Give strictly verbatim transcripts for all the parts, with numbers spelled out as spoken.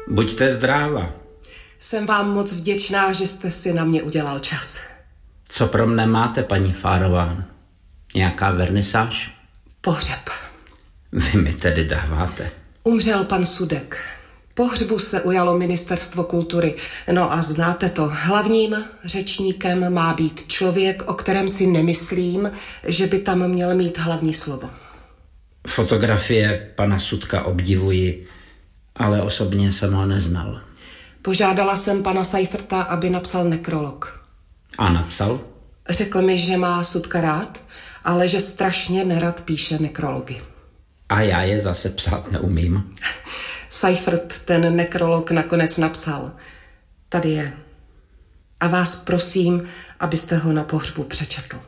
Buďte zdráva. Jsem vám moc vděčná, že jste si na mě udělal čas. Co pro mne máte, paní Fárová? Nějaká vernisáž? Pohřeb. Vy mi tedy dáváte. Umřel pan Sudek. Pohřbu se ujalo Ministerstvo kultury. No a znáte to, hlavním řečníkem má být člověk, o kterém si nemyslím, že by tam měl mít hlavní slovo. Fotografie pana Sudka obdivuji, ale osobně jsem ho neznal. Požádala jsem pana Seiferta, aby napsal nekrolog. A napsal? Řekl mi, že má Sudka rád, ale že strašně nerad píše nekrology. A já je zase psát neumím. Seifert ten nekrolog nakonec napsal. Tady je. A vás prosím, abyste ho na pohřbu přečetl.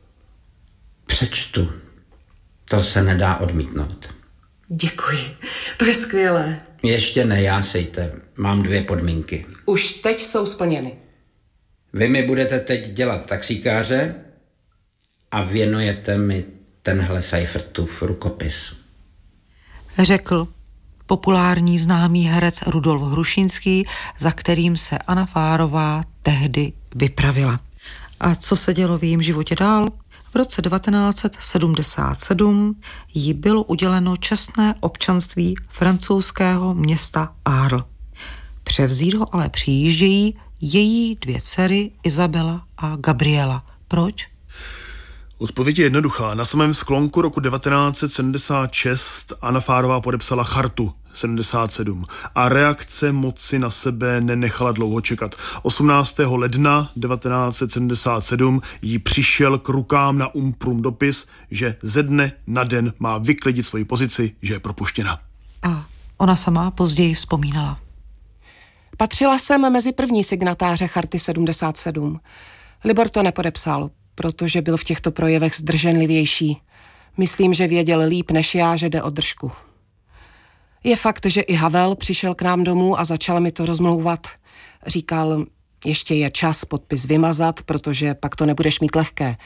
Přečtu. To se nedá odmítnout. Děkuji, to je skvělé. Ještě nejásejte, mám dvě podmínky. Už teď jsou splněny. Vy mi budete teď dělat taxíkáře a věnujete mi tenhle Seifertův rukopis. Řekl populární známý herec Rudolf Hrušínský, za kterým se Anna Fárová tehdy vypravila. A co se dělo v jejím životě dál? V roce devatenáct set sedmdesát sedm jí bylo uděleno čestné občanství francouzského města Arles. Převzít ho ale přijíždějí její dvě dcery Izabela a Gabriela. Proč? Odpověď je jednoduchá. Na samém sklonku roku devatenáct set sedmdesát šest Anna Fárová podepsala chartu sedmdesát sedm a reakce moci na sebe nenechala dlouho čekat. osmnáctého ledna devatenáct set sedmdesát sedm jí přišel k rukám na Umprum dopis, že ze dne na den má vyklidit svoji pozici, že je propuštěna. A ona sama později vzpomínala. Patřila jsem mezi první signatáře charty sedmdesát sedm. Libor to nepodepsal, protože byl v těchto projevech zdrženlivější. Myslím, že věděl líp než já, že jde o držku. Je fakt, že i Havel přišel k nám domů a začal mi to rozmlouvat. Říkal, ještě je čas podpis vymazat, protože pak to nebudeš mít lehké.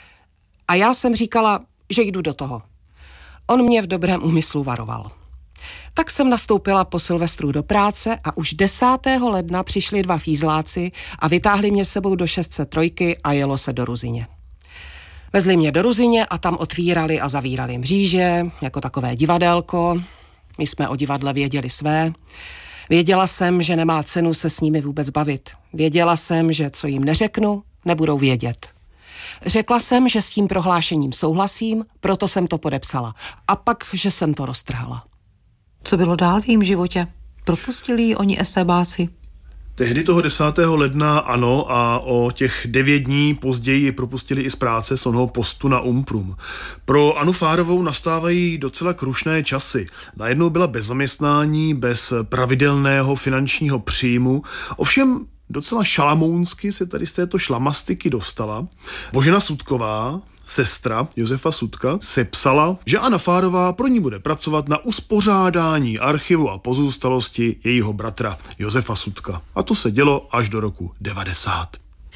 A já jsem říkala, že jdu do toho. On mě v dobrém úmyslu varoval. Tak jsem nastoupila po Silvestru do práce a už desátého ledna přišli dva fízláci a vytáhli mě sebou do šest set tři a jelo se do Ruzyně. Vezli mě do Ruzyně a tam otvírali a zavírali mříže, jako takové divadélko. My jsme o divadle věděli své. Věděla jsem, že nemá cenu se s nimi vůbec bavit. Věděla jsem, že co jim neřeknu, nebudou vědět. Řekla jsem, že s tím prohlášením souhlasím, proto jsem to podepsala. A pak, že jsem to roztrhala. Co bylo dál v jejím životě? Propustili ji oni estébáci? Tehdy toho desátého ledna ano a o těch devět dní později ji propustili i z práce z onoho postu na Umprum. Pro Annu Fárovou nastávají docela krušné časy. Najednou byla bez zaměstnání, bez pravidelného finančního příjmu. Ovšem docela šalamounsky se tady z této šlamastiky dostala. Božena Sudková, sestra Josefa Sudka, se psala, že Anna Fárová pro ní bude pracovat na uspořádání archivu a pozůstalosti jejího bratra Josefa Sudka. A to se dělo až do roku devadesát.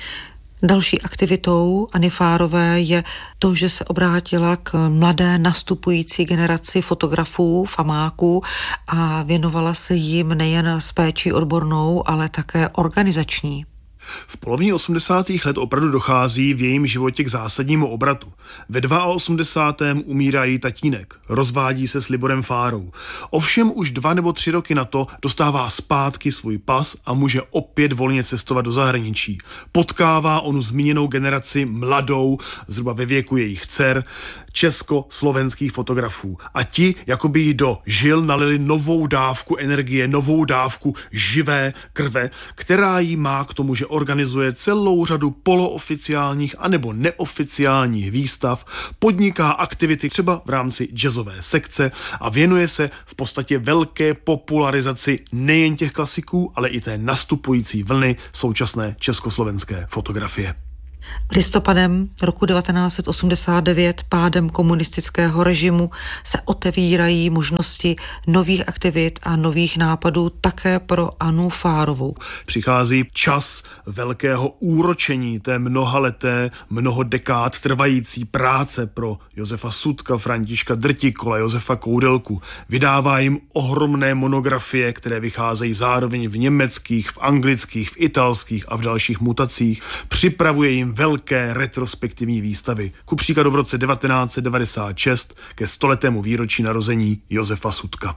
Další aktivitou Anny Fárové je to, že se obrátila k mladé nastupující generaci fotografů, famáků a věnovala se jim nejen s péčí odbornou, ale také organizační. V polovině osmdesátých let opravdu dochází v jejím životě k zásadnímu obratu. Ve osmdesátém druhém umírá její tatínek, rozvádí se s Liborem Fárou. Ovšem už dva nebo tři roky na to dostává zpátky svůj pas a může opět volně cestovat do zahraničí. Potkává onu zmíněnou generaci mladou, zhruba ve věku jejich dcer, československých fotografů. A ti jakoby jí do žil nalili novou dávku energie, novou dávku živé krve, která jí má k tomu, že organizuje celou řadu polooficiálních anebo neoficiálních výstav, podniká aktivity třeba v rámci jazzové sekce a věnuje se v podstatě velké popularizaci nejen těch klasiků, ale i té nastupující vlny současné československé fotografie. Listopadem roku devatenáct set osmdesát devět pádem komunistického režimu se otevírají možnosti nových aktivit a nových nápadů také pro Anu Fárovou. Přichází čas velkého úročení té mnohaleté, mnoho dekád trvající práce pro Josefa Sudka, Františka Drtikola, Josefa Koudelku. Vydává jim ohromné monografie, které vycházejí zároveň v německých, v anglických, v italských a v dalších mutacích. Připravuje jim velké retrospektivní výstavy. Ku příkladu v roce devatenáct set devadesát šest ke stoletému výročí narození Josefa Sudka.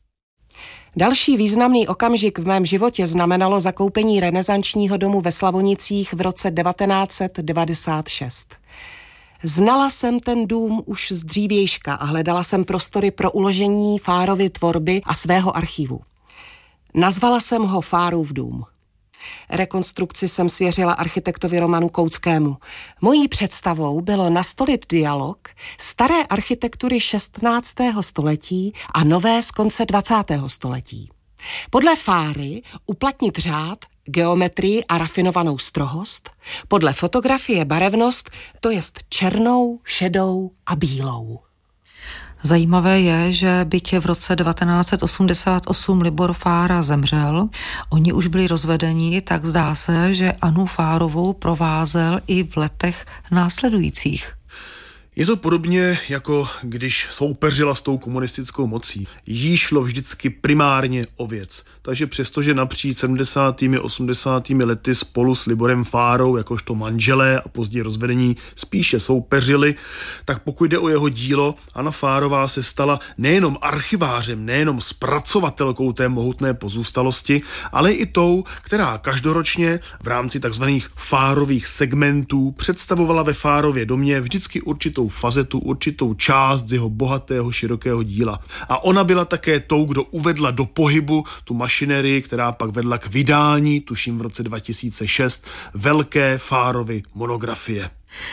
Další významný okamžik v mém životě znamenalo zakoupení renesančního domu ve Slavonicích v roce devatenáct set devadesát šest. Znala jsem ten dům už z dřívějška a hledala jsem prostory pro uložení Fárovy tvorby a svého archivu. Nazvala jsem ho Fárův dům. Rekonstrukci jsem svěřila architektovi Romanu Kouckému. Mojí představou bylo nastolit dialog staré architektury šestnáctého století a nové z konce dvacátého století. Podle Fáry uplatnit řád, geometrii a rafinovanou strohost, podle fotografie barevnost, to jest černou, šedou a bílou. Zajímavé je, že byť v roce devatenáct set osmdesát osm Libor Fára zemřel, oni už byli rozvedeni, tak zdá se, že Anu Fárovou provázel i v letech následujících. Je to podobně, jako když soupeřila s tou komunistickou mocí. Jí šlo vždycky primárně o věc. Takže přestože napříč sedmdesátými osmdesátými lety spolu s Liborem Fárou, jakožto manželé a později rozvedení, spíše soupeřili, tak pokud jde o jeho dílo, Anna Fárová se stala nejenom archivářem, nejenom zpracovatelkou té mohutné pozůstalosti, ale i tou, která každoročně v rámci takzvaných Fárových segmentů představovala ve Fárově domě vždycky určitou fazetu, určitou část z jeho bohatého, širokého díla. A ona byla také tou, kdo uvedla do pohybu tu mašinerii, která pak vedla k vydání, tuším v roce dva tisíce šest, velké Fárovy monografie.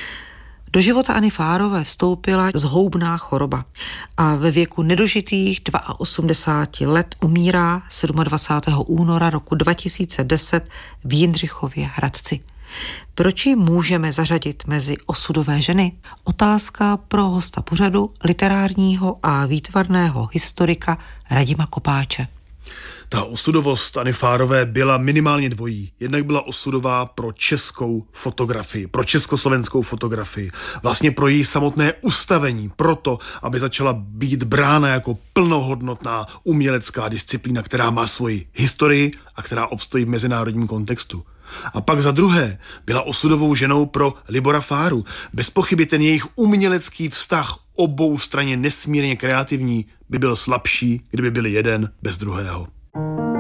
Do života Anny Fárové vstoupila zhoubná choroba a ve věku nedožitých osmdesáti dva let umírá dvacátého sedmého února roku dva tisíce deset v Jindřichově Hradci. Proč ji můžeme zařadit mezi osudové ženy? Otázka pro hosta pořadu, literárního a výtvarného historika Radima Kopáče. Ta osudovost Anny Fárové byla minimálně dvojí. Jednak byla osudová pro českou fotografii, pro československou fotografii, vlastně pro její samotné ustavení, proto, aby začala být brána jako plnohodnotná umělecká disciplína, která má svoji historii a která obstojí v mezinárodním kontextu. A pak za druhé byla osudovou ženou pro Libora Fáru. Bez pochyby ten jejich umělecký vztah obou straně nesmírně kreativní by byl slabší, kdyby byli jeden bez druhého.